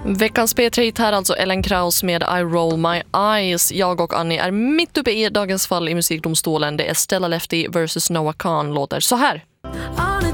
Veckans P3 här, alltså Ellen Kraus med I Roll My Eyes. Jag och Annie är mitt uppe i dagens fall i musikdomstolen. Det är Stella Lefty versus Noah Kahn, låter så här.